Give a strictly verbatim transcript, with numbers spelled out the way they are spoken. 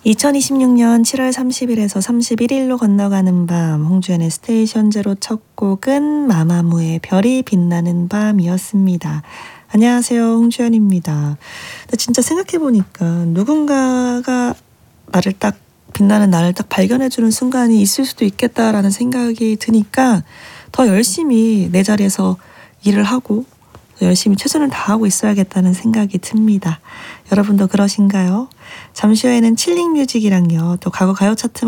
이천이십육년 칠월 삼십일에서 삼십일일로 건너가는 밤, 홍주연의 스테이션 제로 첫 곡은 마마무의 별이 빛나는 밤이었습니다. 안녕하세요, 홍주연입니다. 근데 진짜 생각해보니까 누군가가 나를 딱 빛나는 나를 딱 발견해주는 순간이 있을 수도 있겠다라는 생각이 드니까 더 열심히 내 자리에서 일을 하고 열심히 최선을 다하고 있어야겠다는 생각이 듭니다. 여러분도 그러신가요? 잠시 후에는 칠링 뮤직이랑요, 또 과거 가요 차트